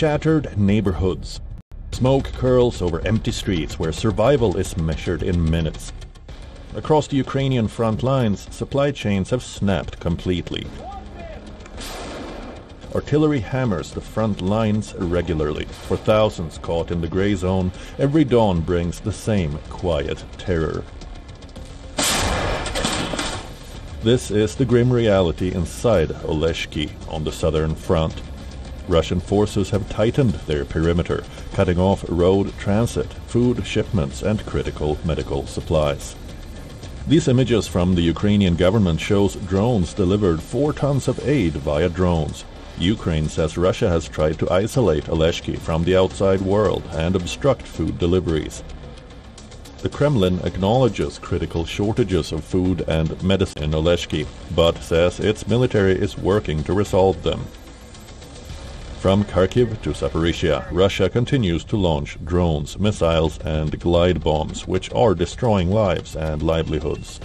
Shattered neighborhoods. Smoke curls over empty streets where survival is measured in minutes. Across the Ukrainian front lines, supply chains have snapped completely. Artillery hammers the front lines regularly. For thousands caught in the gray zone, every dawn brings the same quiet terror. This is the grim reality inside Oleshki on the southern front. Russian forces have tightened their perimeter, cutting off road transit, food shipments, and critical medical supplies. These images from the Ukrainian government shows drones delivered 4 tons of aid via drones. Ukraine says Russia has tried to isolate Oleshki from the outside world and obstruct food deliveries. The Kremlin acknowledges critical shortages of food and medicine in Oleshki, but says its military is working to resolve them. From Kharkiv to Zaporizhia, Russia continues to launch drones, missiles, and glide bombs, which are destroying lives and livelihoods.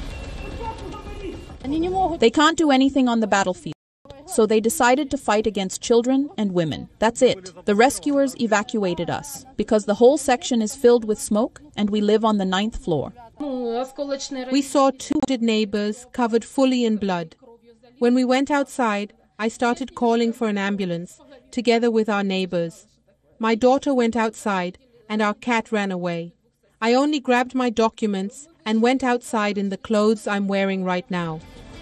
They can't do anything on the battlefield. So they decided to fight against children and women. That's it. The rescuers evacuated us because the whole section is filled with smoke and we live on the 9th floor. We saw 2 wounded neighbors covered fully in blood. When we went outside, I started calling for an ambulance together with our neighbors. My daughter went outside and our cat ran away. I only grabbed my documents and went outside in the clothes I'm wearing right now.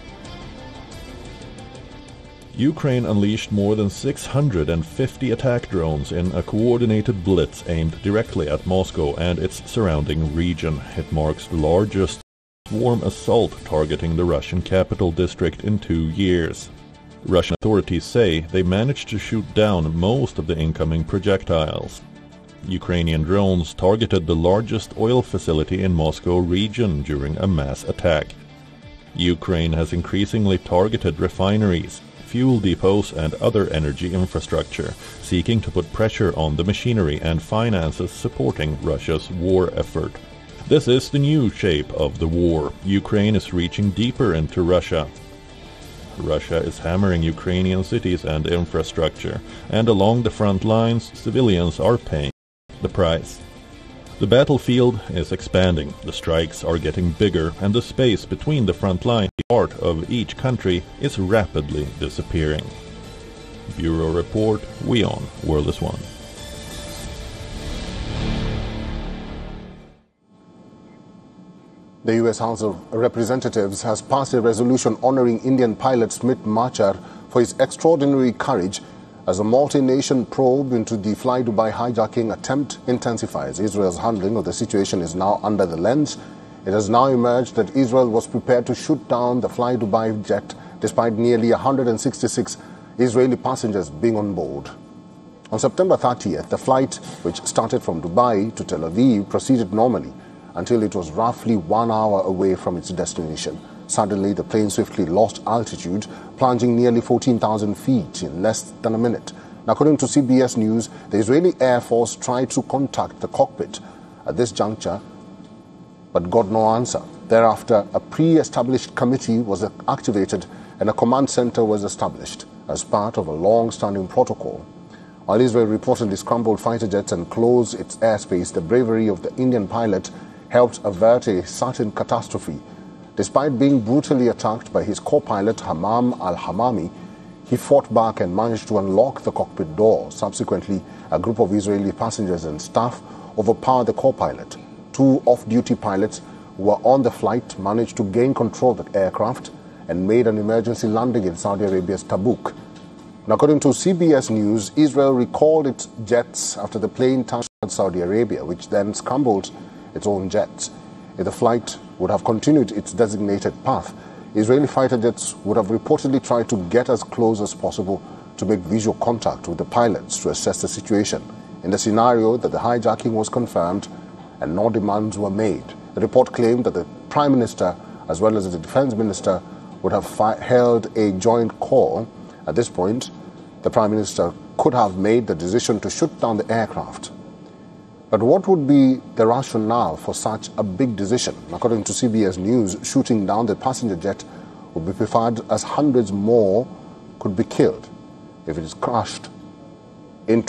Ukraine unleashed more than 650 attack drones in a coordinated blitz aimed directly at Moscow and its surrounding region. It marks the largest swarm assault targeting the Russian capital district in 2 years. Russian authorities say they managed to shoot down most of the incoming projectiles. Ukrainian drones targeted the largest oil facility in Moscow region during a mass attack. Ukraine has increasingly targeted refineries, fuel depots and other energy infrastructure, seeking to put pressure on the machinery and finances supporting Russia's war effort. This is the new shape of the war. Ukraine is reaching deeper into Russia. Russia is hammering Ukrainian cities and infrastructure, and along the front lines, civilians are paying the price. The battlefield is expanding, the strikes are getting bigger, and the space between the front line and part of each country is rapidly disappearing. Bureau Report, WION, World is One. The U.S. House of Representatives has passed a resolution honoring Indian pilot Smit Machar for his extraordinary courage as a multi-nation probe into the Fly Dubai hijacking attempt intensifies. Israel's handling of the situation is now under the lens. It has now emerged that Israel was prepared to shoot down the Fly Dubai jet despite nearly 166 Israeli passengers being on board. On September 30th, the flight, which started from Dubai to Tel Aviv, proceeded normally until it was roughly 1 hour away from its destination. Suddenly, the plane swiftly lost altitude, plunging nearly 14,000 feet in less than a minute. Now, according to CBS News, the Israeli Air Force tried to contact the cockpit at this juncture, but got no answer. Thereafter, a pre-established committee was activated and a command center was established as part of a long-standing protocol. While Israel reportedly scrambled fighter jets and closed its airspace, the bravery of the Indian pilot helped avert a certain catastrophe. Despite being brutally attacked by his co-pilot Hammam al-Hamami, he fought back and managed to unlock the cockpit door. Subsequently, a group of Israeli passengers and staff overpowered the co-pilot. 2 off-duty pilots who were on the flight managed to gain control of the aircraft and made an emergency landing in Saudi Arabia's Tabuk. Now, according to CBS News, Israel recalled its jets after the plane touched Saudi Arabia, which then scrambled its own jets. If the flight would have continued its designated path, Israeli fighter jets would have reportedly tried to get as close as possible to make visual contact with the pilots to assess the situation. In the scenario that the hijacking was confirmed and no demands were made, the report claimed that the Prime Minister as well as the Defense Minister would have held a joint call. At this point, the Prime Minister could have made the decision to shoot down the aircraft. But what would be the rationale for such a big decision? According to CBS News, shooting down the passenger jet would be preferred as hundreds more could be killed if it is crashed into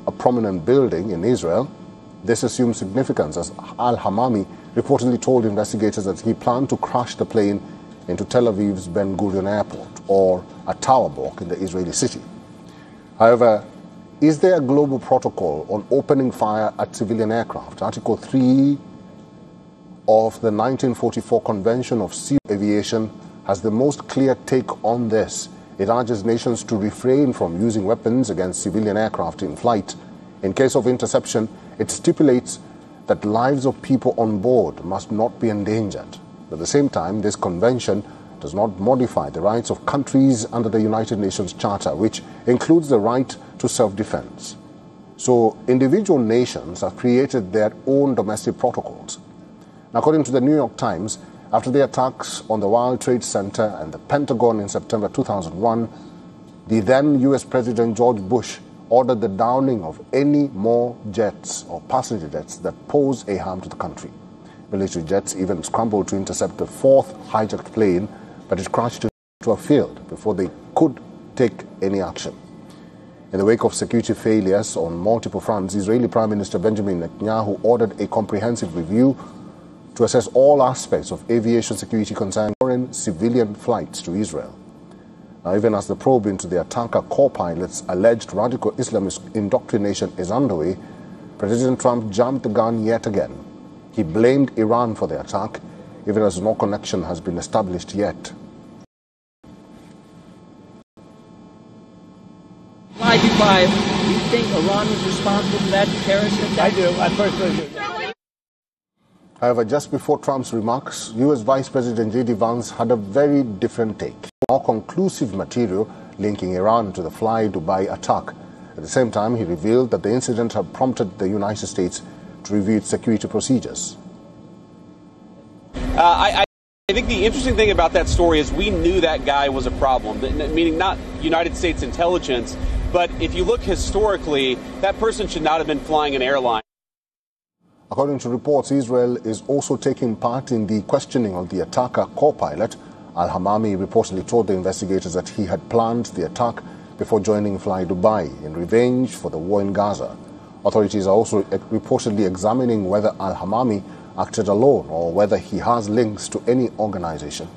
a prominent building in Israel. This assumes significance as Al-Hamami reportedly told investigators that he planned to crash the plane into Tel Aviv's Ben Gurion Airport, or a tower block in the Israeli city. However, is there a global protocol on opening fire at civilian aircraft? Article 3 of the 1944 Convention of Civil Aviation has the most clear take on this. It urges nations to refrain from using weapons against civilian aircraft in flight. In case of interception, it stipulates that lives of people on board must not be endangered. At the same time, this convention does not modify the rights of countries under the United Nations Charter, which includes the right to self-defense. So individual nations have created their own domestic protocols. According to the New York Times, after the attacks on the World Trade Center and the Pentagon in September 2001, the then U.S. President George Bush ordered the downing of any more jets or passenger jets that pose a harm to the country. Military jets even scrambled to intercept the fourth hijacked plane, but it crashed into a field before they could take any action. In the wake of security failures on multiple fronts, Israeli Prime Minister Benjamin Netanyahu ordered a comprehensive review to assess all aspects of aviation security concerning foreign civilian flights to Israel. Now, even as the probe into the attacker co-pilot's alleged radical Islamist indoctrination is underway, President Trump jumped the gun yet again. He blamed Iran for the attack, even as no connection has been established yet. Fly Dubai, do you think Iran was responsible for that terrorist attack? I do. I personally do. However, just before Trump's remarks, U.S. Vice President J.D. Vance had a very different take. More conclusive material linking Iran to the Fly Dubai attack. At the same time, he revealed that the incident had prompted the United States to review its security procedures. I think the interesting thing about that story is we knew that guy was a problem, meaning not United States intelligence, but if you look historically, that person should not have been flying an airline. According to reports, Israel is also taking part in the questioning of the attacker co-pilot. Al-Hamami reportedly told the investigators that he had planned the attack before joining Fly Dubai in revenge for the war in Gaza. Authorities are also reportedly examining whether Al-Hamami acted alone or whether he has links to any organization.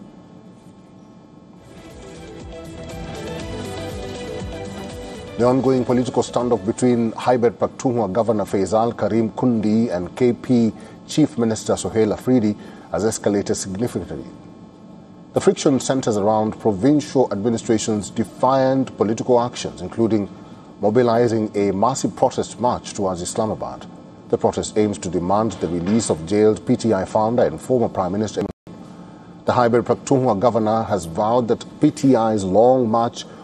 The ongoing political standoff between Khyber Pakhtunkhwa Governor Faisal Karim Kundi and KP Chief Minister Sohail Afridi has escalated significantly. The friction centers around provincial administration's defiant political actions, including mobilizing a massive protest march towards Islamabad. The protest aims to demand the release of jailed PTI founder and former Prime Minister. The Khyber Pakhtunkhwa governor has vowed that PTI's long march